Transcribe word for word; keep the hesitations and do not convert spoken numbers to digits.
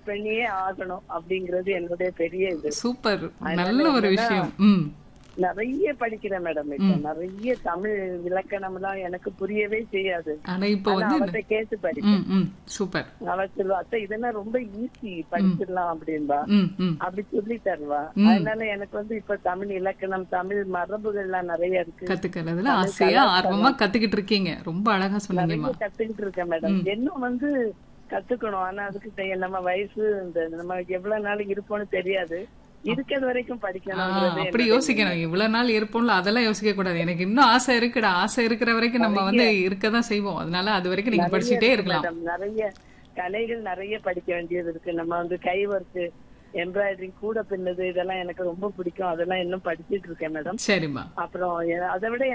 Complete பண்ணியே ஆகணும் அப்படிங்கறது என்னுடைய பெரிய இது. சூப்பர், அதனால நல்ல ஒரு என்னன்னா, விஷயம். ம் நிறைய படிக்கிறேன் மேடம். இப்ப நிறைய தமிழ் இலக்கணம் எல்லாம் எனக்கு புரியவே செய்யாது. ஆனா இப்போ ஆனா வந்து அவர்கிட்ட கேட்டு படிப்பேன். ம் ம் சூப்பர். அவ சொல்லுவா, அத்தை இதெல்லாம் ரொம்ப ஈஸி படிச்சிடலாம் அப்படின்பா. ம் ம் அப்படி சொல்லி தருவா. ம். அதனால எனக்கு வந்து இப்ப தமிழ் இலக்கணம், தமிழ் மரபுகள்லாம் நிறைய இருக்கு. கத்துக்கிறதுல தமிழ் ஆசையா கலாச்சாரம் ஆர்வமா கத்துக்கிட்டு இருக்கீங்க. ரொம்ப அழகா சொன்னீங்கம்மா. நிறைய கத்துக்கிட்டு இருக்கேன் மேடம். இன்னும் வந்து கத்துக்கணும். ஆனா அதுக்கு செய்ய- நம்ம வயசு இந்த நம்ம எவ்வளவு நாள் இருப்போம்னு தெரியாது. இருக்கிறது வரைக்கும் ஆ, படிக்கணும்ங்கிறது அப்படி என்னுடைய யோசிக்கணும். இவ்வளவு நாள் இருப்போம்ல அதெல்லாம் யோசிக்க கூடாது. எனக்கு இன்னும் ஆசை இருக்குடா, ஆசை இருக்கிற வரைக்கும் நம்ம வந்து இருக்கதான் செய்வோம். அதனால அது வரைக்கும் நீங்க நிறைய படிச்சுட்டே இருக்கு இருக்கலாம். மேடம். நிறைய கலைகள் நிறைய படிக்க வேண்டியது இருக்கு. நம்ம வந்து கை ஒர்க், எம்ப்ராய்டரிங், கூட பின்னது, இதெல்லாம் எனக்கு ரொம்ப பிடிக்கும். அதெல்லாம் இன்னும் படிச்சிட்டு இருக்கேன் மேடம். சரிம்மா. அப்புறம் எ- அதை விட